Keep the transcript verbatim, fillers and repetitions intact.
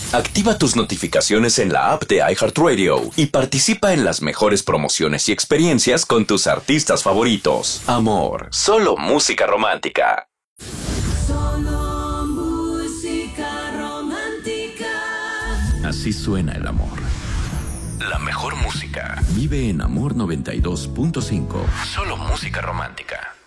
Activa tus notificaciones en la app de iHeartRadio y participa en las mejores promociones y experiencias con tus artistas favoritos. Amor, solo música romántica. Solo música romántica. Así suena el amor. La mejor música. Vive en Amor noventa y dos punto cinco. Solo música romántica.